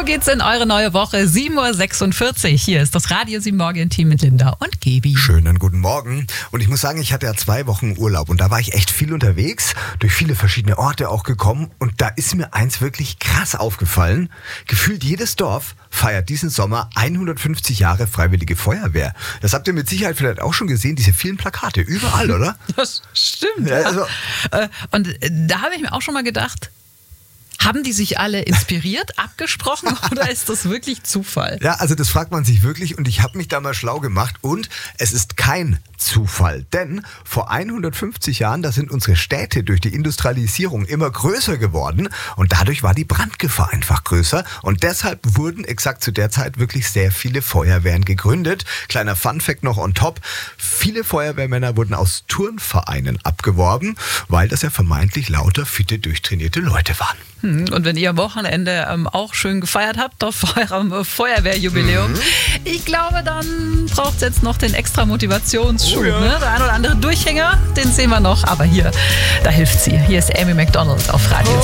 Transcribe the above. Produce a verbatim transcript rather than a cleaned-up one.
geht's in eure neue Woche, sieben Uhr sechsundvierzig. Hier ist das Radio sieben Morgen-Team mit Linda und Gebi. Schönen guten Morgen. Und ich muss sagen, ich hatte ja zwei Wochen Urlaub und da war ich echt viel unterwegs, durch viele verschiedene Orte auch gekommen. Und da ist mir eins wirklich krass aufgefallen. Gefühlt jedes Dorf feiert diesen Sommer hundertfünfzig Jahre Freiwillige Feuerwehr. Das habt ihr mit Sicherheit vielleicht auch schon gesehen, diese vielen Plakate, überall, oder? Das stimmt. Ja, also, ja. Und da habe ich mir auch schon mal gedacht, haben die sich alle inspiriert, abgesprochen oder ist das wirklich Zufall? Ja, also das fragt man sich wirklich und ich habe mich da mal schlau gemacht und es ist kein Zufall, denn vor hundertfünfzig Jahren, da sind unsere Städte durch die Industrialisierung immer größer geworden und dadurch war die Brandgefahr einfach größer und deshalb wurden exakt zu der Zeit wirklich sehr viele Feuerwehren gegründet. Kleiner Funfact noch on top, viele Feuerwehrmänner wurden aus Turnvereinen abgeworben, weil das ja vermeintlich lauter, fitte, durchtrainierte Leute waren. Und wenn ihr am Wochenende ähm, auch schön gefeiert habt auf eurem Feuerwehrjubiläum, mhm. ich glaube, dann braucht es jetzt noch den extra Motivationsschub. Oh ja. Ne? Der ein oder andere Durchhänger, den sehen wir noch. Aber hier, da hilft sie. Hier ist Amy Macdonald auf Radio